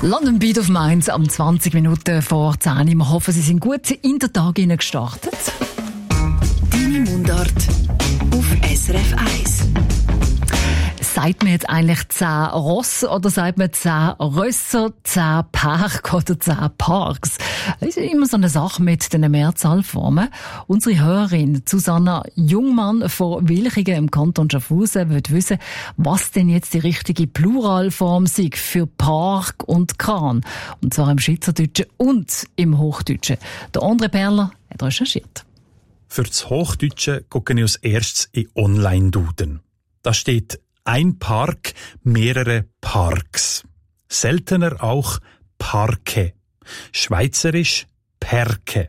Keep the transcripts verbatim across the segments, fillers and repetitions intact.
London Beat of Mainz am zwanzig Minuten vor zehn. Wir hoffen, Sie sind gut in den Tag gestartet. Deine Mundart auf S R F eins. Sagt man jetzt eigentlich zehn Ross oder sagt man zehn Rösser, zehn Park oder zehn Parks? Das ist immer so eine Sache mit den Mehrzahlformen. Unsere Hörerin Susanna Jungmann von Wilchingen im Kanton Schaffhausen will wissen, was denn jetzt die richtige Pluralform ist für Park und Kran. Und zwar im Schweizerdeutschen und im Hochdeutschen. Der André Perler hat recherchiert. Für das Hochdeutsche gucke ich als erstes in Online-Duden. Da steht ein Park, mehrere Parks. Seltener auch Parke. Schweizerisch Perke.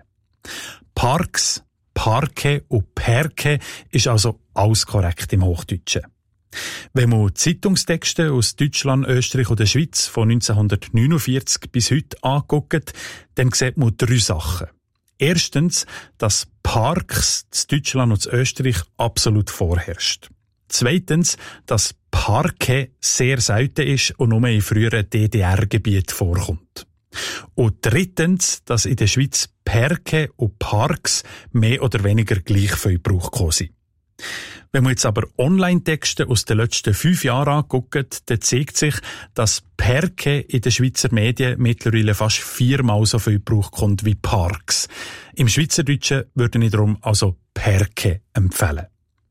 Parks, Parke und Perke ist also alles korrekt im Hochdeutschen. Wenn man Zeitungstexte aus Deutschland, Österreich oder Schweiz von neunzehnhundertneunundvierzig bis heute anguckt, dann sieht man drei Sachen. Erstens, dass Parks in Deutschland und in Österreich absolut vorherrscht. Zweitens, dass Parke sehr selten ist und nur in früheren D D R-Gebieten vorkommt. Und drittens, dass in der Schweiz Perke und Parks mehr oder weniger gleich viel Brauch gekommen sind. Wenn man jetzt aber Online-Texte aus den letzten fünf Jahren anguckt, dann zeigt sich, dass Perke in den Schweizer Medien mittlerweile fast viermal so viel Brauch kommt wie Parks. Im Schweizerdeutschen würde ich darum also Perke empfehlen.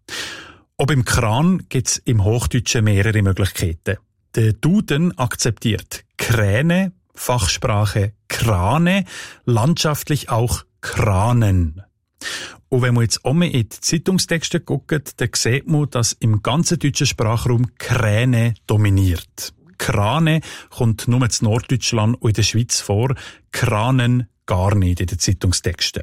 Ob im Kran gibt's im Hochdeutschen mehrere Möglichkeiten. Der Duden akzeptiert Kräne, Fachsprache Krane, landschaftlich auch Kranen. Und wenn man jetzt auch mal in die Zeitungstexte guckt, dann sieht man, dass im ganzen deutschen Sprachraum Kräne dominiert. Krane kommt nur in Norddeutschland und in der Schweiz vor, Kranen gar nicht in den Zeitungstexten.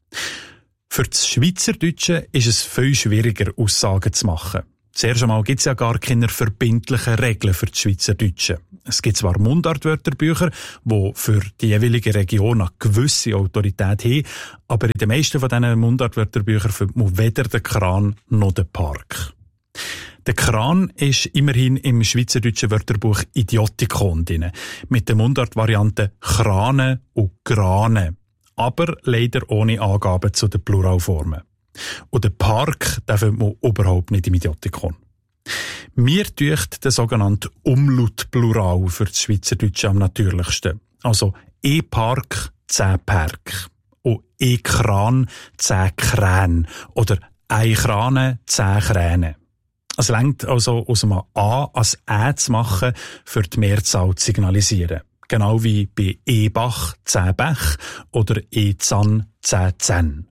Für das Schweizerdeutsche ist es viel schwieriger, Aussagen zu machen. Zuerst einmal gibt es ja gar keine verbindlichen Regeln für das Schweizerdeutsche. Es gibt zwar Mundartwörterbücher, die für die jeweilige Region eine gewisse Autorität haben, aber in den meisten von diesen Mundartwörterbüchern findet man weder den Kran noch den Park. Der Kran ist immerhin im Schweizerdeutschen Wörterbuch Idiotikon drin, mit der Mundartvariante Krane und Grane, aber leider ohne Angaben zu den Pluralformen. Und den Park, den findet man überhaupt nicht im Idiotikon. Mir dünkt der sogenannte Umlautplural für das Schweizerdeutsche am natürlichsten. Also E-Park, zehn Park. Und E-Kran, zehn Kräne. Oder ein Krane, zehn Kräne. Es reicht also aus einem A als Ä zu machen, für die Mehrzahl zu signalisieren. Genau wie bei E-Bach, zehn Bech oder E-Zahn, zehn Zähne.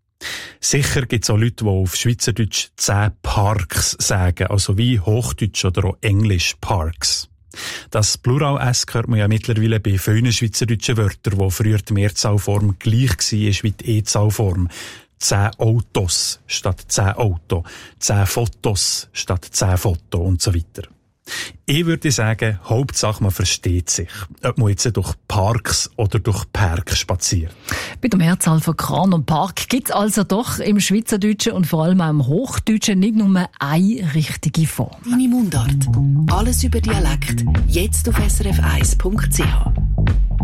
Sicher gibt es auch Leute, die auf Schweizerdeutsch zehn Parks sagen, also wie Hochdeutsch oder auch Englisch Parks. Das Plural-S hört man ja mittlerweile bei vielen schweizerdeutschen Wörtern, wo früher die Mehrzahlform gleich war wie die E-Zahlform. Zehn Autos statt zehn Auto, zehn Fotos statt zehn Foto und so weiter. Ich würde sagen, Hauptsache man versteht sich, ob man jetzt durch Parks oder durch Park spaziert. Bei der Mehrzahl von Kran und Park gibt es also doch im Schweizerdeutschen und vor allem auch im Hochdeutschen nicht nur eine richtige Form. Deine Mundart. Alles über Dialekt. Jetzt auf S R F eins Punkt C H.